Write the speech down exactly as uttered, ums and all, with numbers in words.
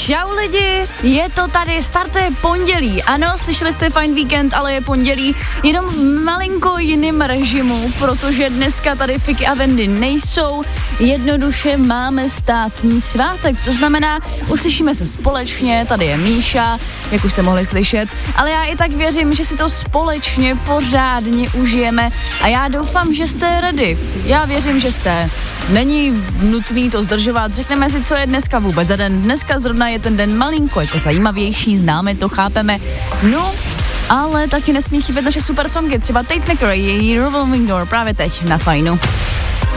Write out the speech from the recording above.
Čau lidi, je to tady, startuje pondělí. Ano, slyšeli jste Fajn víkend, ale je pondělí jenom v malinko jiném režimu, protože dneska tady Fiky a Vendy nejsou. Jednoduše máme státní svátek, to znamená, uslyšíme se společně, tady je Míša, jak už jste mohli slyšet, ale já i tak věřím, že si to společně pořádně užijeme a já doufám, že jste ready. Já věřím, že jste. Není nutný to zdržovat, řekneme si, co je dneska vůbec za den. Dneska zrovna je ten den malinko jako zajímavější, známe to, chápeme. No, ale taky nesmí chybět naše super songy, třeba Tate McRae, její Revolving Door právě teď na Fajnu.